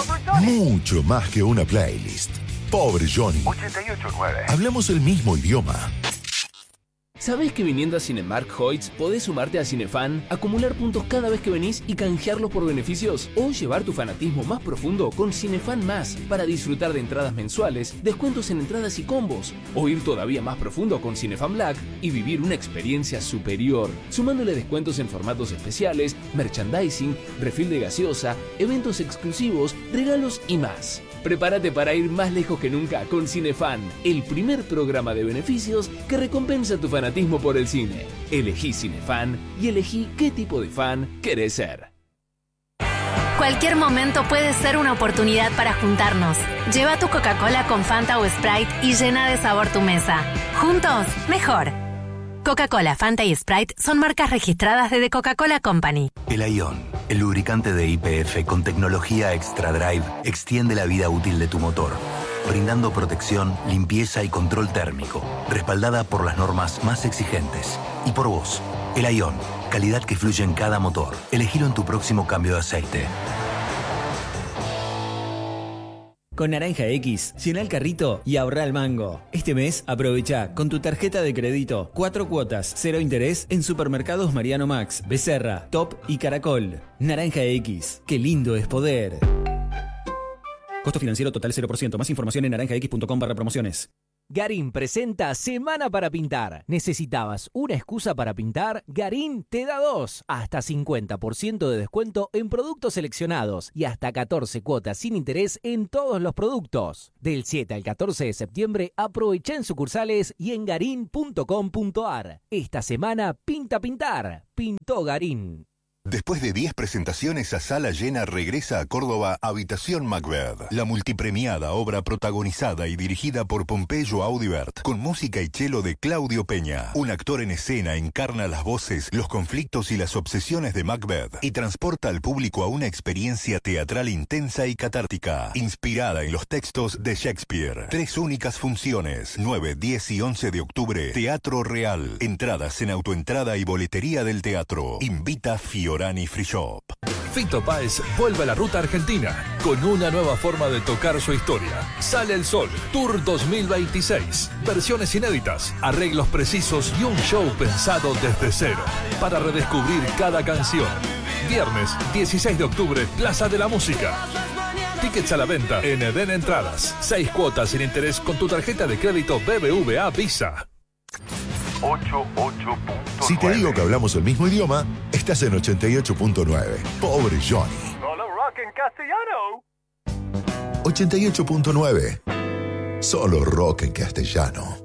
Mucho más que una playlist. Pobre Johnny. 88.9. Hablamos el mismo idioma. ¿Sabés que viniendo a Cinemark Hoyts podés sumarte a Cinefan, acumular puntos cada vez que venís y canjearlos por beneficios? O llevar tu fanatismo más profundo con Cinefan Más para disfrutar de entradas mensuales, descuentos en entradas y combos. O ir todavía más profundo con Cinefan Black y vivir una experiencia superior, sumándole descuentos en formatos especiales, merchandising, refill de gaseosa, eventos exclusivos, regalos y más. Prepárate para ir más lejos que nunca con Cinefan, el primer programa de beneficios que recompensa tu fanatismo por el cine. Elegí Cinefan y elegí qué tipo de fan querés ser. Cualquier momento puede ser una oportunidad para juntarnos. Lleva tu Coca-Cola con Fanta o Sprite y llena de sabor tu mesa. Juntos, mejor. Coca-Cola, Fanta y Sprite son marcas registradas de The Coca-Cola Company. El Ion, el lubricante de YPF con tecnología Extra Drive, extiende la vida útil de tu motor, brindando protección, limpieza y control térmico, respaldada por las normas más exigentes. Y por vos, el Ion, calidad que fluye en cada motor. Elegilo en tu próximo cambio de aceite. Con Naranja X, llena el carrito y ahorra el mango. Este mes, aprovecha con tu tarjeta de crédito 4 cuotas, 0 interés en supermercados Mariano Max, Becerra, Top y Caracol. Naranja X, qué lindo es poder. Costo financiero total 0%. Más información en naranjax.com/promociones. Garín presenta Semana para Pintar. ¿Necesitabas una excusa para pintar? Garín te da 2. Hasta 50% de descuento en productos seleccionados y hasta 14 cuotas sin interés en todos los productos. Del 7 al 14 de septiembre aprovecha en sucursales y en garín.com.ar. Esta semana pinta pintar. Pintó Garín. Después de 10 presentaciones a sala llena, regresa a Córdoba Habitación Macbeth, la multipremiada obra protagonizada y dirigida por Pompeyo Audibert, con música y cello de Claudio Peña. Un actor en escena encarna las voces, los conflictos y las obsesiones de Macbeth y transporta al público a una experiencia teatral intensa y catártica, inspirada en los textos de Shakespeare. 3 únicas funciones, 9, 10 y 11 de octubre, Teatro Real. Entradas en autoentrada y boletería del teatro. Invita Fiorani Free Shop. Fito Páez vuelve a la ruta argentina con una nueva forma de tocar su historia. Sale el Sol, Tour 2026. Versiones inéditas, arreglos precisos y un show pensado desde cero para redescubrir cada canción. Viernes 16 de octubre, Plaza de la Música. Tickets a la venta en Eden Entradas. 6 cuotas sin interés con tu tarjeta de crédito BBVA Visa. 88.9. Si te digo que hablamos el mismo idioma, estás en 88.9. Pobre Johnny. Solo rock en castellano. 88.9. Solo rock en castellano.